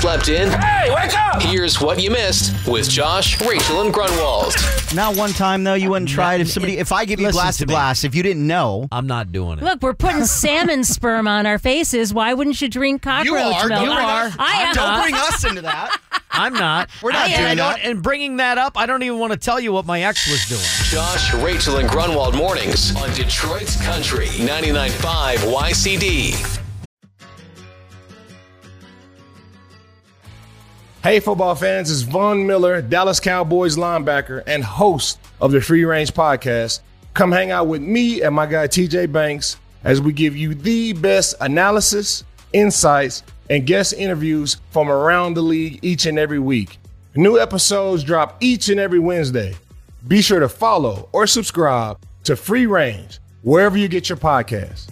slept in? Hey, wake up! Here's what you missed with Josh, Rachel, and Grunwald. Not one time, though, you wouldn't try it if I give you glass to glass, if you didn't know. I'm not doing it. Look, we're putting salmon sperm on our faces. Why wouldn't you drink cockroach milk? You are. I am. Don't bring us into that. I'm not. We're not doing that. And bringing that up, I don't even want to tell you what my ex was doing. Josh, Rachel, and Grunwald mornings on Detroit's Country 99.5 YCD. Hey, football fans, it's Von Miller, Dallas Cowboys linebacker and host of the Free Range Podcast. Come hang out with me and my guy TJ Banks as we give you the best analysis, insights, and guest interviews from around the league each and every week. New episodes drop each and every Wednesday. Be sure to follow or subscribe to Free Range wherever you get your podcasts.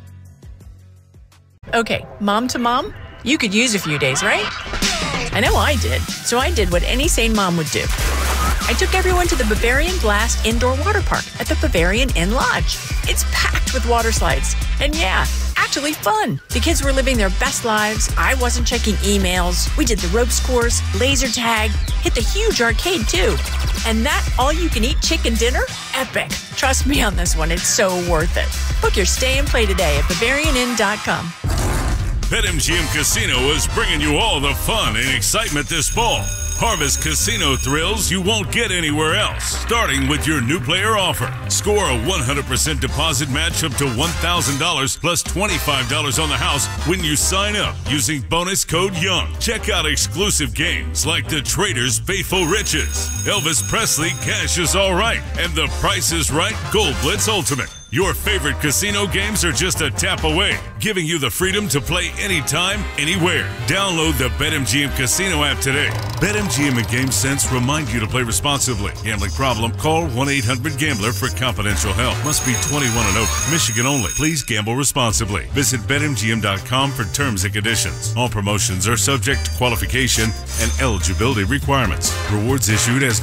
Okay, mom to mom, you could use a few days, right? I know I did. So I did what any sane mom would do. I took everyone to the Bavarian Blast Indoor Water Park at the Bavarian Inn Lodge. It's packed with water slides. And yeah, actually fun. The kids were living their best lives. I wasn't checking emails. We did the ropes course, laser tag, hit the huge arcade too. And that all-you-can-eat chicken dinner? Epic. Trust me on this one. It's so worth it. Book your stay and play today at BavarianInn.com. BetMGM Casino is bringing you all the fun and excitement this fall. Harvest casino thrills you won't get anywhere else, starting with your new player offer. Score a 100% deposit match up to $1,000 plus $25 on the house when you sign up using bonus code YOUNG. Check out exclusive games like The Trader's Faithful Riches, Elvis Presley Cash is Alright, and The Price is Right Gold Blitz Ultimate. Your favorite casino games are just a tap away, giving you the freedom to play anytime, anywhere. Download the BetMGM Casino app today. BetMGM and GameSense remind you to play responsibly. Gambling problem? Call 1-800-GAMBLER for confidential help. Must be 21 and over. Michigan only. Please gamble responsibly. Visit BetMGM.com for terms and conditions. All promotions are subject to qualification and eligibility requirements. Rewards issued as